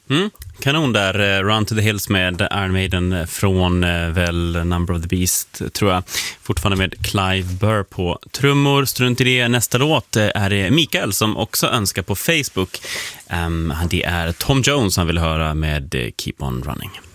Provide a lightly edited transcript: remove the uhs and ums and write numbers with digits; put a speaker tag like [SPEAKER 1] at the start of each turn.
[SPEAKER 1] Kanon där, Run to the Hills med Iron Maiden från väl Number of the Beast, tror jag. Fortfarande med Clive Burr på trummor. Strunt i det, nästa låt är det Mikael som också önskar på Facebook. Det är Tom Jones han vill höra med Keep On Running.